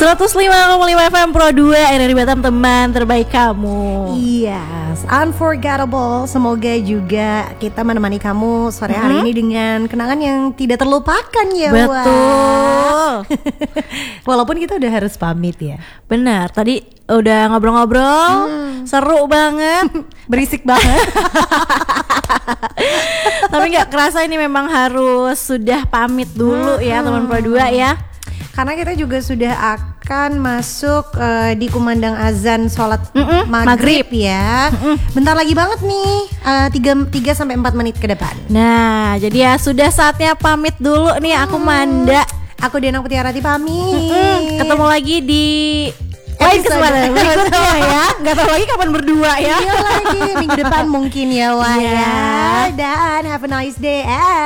105,5 FM Pro 2 RRI Batam, teman terbaik kamu. Yes, unforgettable. Semoga juga kita menemani kamu sore hari ini dengan kenangan yang tidak terlupakan ya. Betul. Walaupun kita udah harus pamit ya. Benar, tadi udah ngobrol-ngobrol, seru banget, Berisik banget. tapi nggak kerasa ini memang harus sudah pamit dulu ya teman Pro 2 ya. Karena kita juga sudah akan masuk di kumandang azan sholat maghrib ya. Bentar lagi banget nih, 3-4 menit ke depan. Nah, jadi ya sudah saatnya pamit dulu nih. Aku Manda. Aku Diana Putiarati pamit. Ketemu lagi di lain kesempatan berikutnya ya. Gak tahu lagi kapan berdua ya. Iya lagi, minggu depan mungkin ya Wah ya. Dan have a nice day.